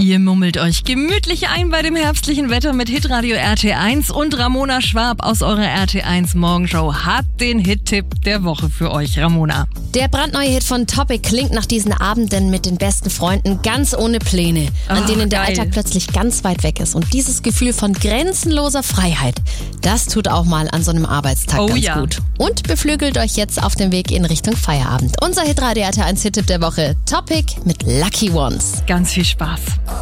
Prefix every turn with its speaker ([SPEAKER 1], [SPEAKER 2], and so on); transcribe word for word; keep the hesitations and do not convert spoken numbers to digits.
[SPEAKER 1] Ihr mummelt euch gemütlich ein bei dem herbstlichen Wetter mit Hitradio R T eins und Ramona Schwab aus eurer R T eins Morgenshow hat den Hit-Tipp der Woche für euch. Ramona.
[SPEAKER 2] Der brandneue Hit von Topic klingt nach diesen Abenden mit den besten Freunden ganz ohne Pläne, an
[SPEAKER 1] Oh,
[SPEAKER 2] denen der
[SPEAKER 1] geil.
[SPEAKER 2] Alltag plötzlich ganz weit weg ist. Und dieses Gefühl von grenzenloser Freiheit, das tut auch mal an so einem Arbeitstag
[SPEAKER 1] Oh,
[SPEAKER 2] ganz
[SPEAKER 1] ja.
[SPEAKER 2] gut. Und beflügelt euch jetzt auf dem Weg in Richtung Feierabend. Unser Hitradio R T eins Hit-Tipp der Woche, Topic mit Lucky Ones.
[SPEAKER 1] Ganz viel Spaß.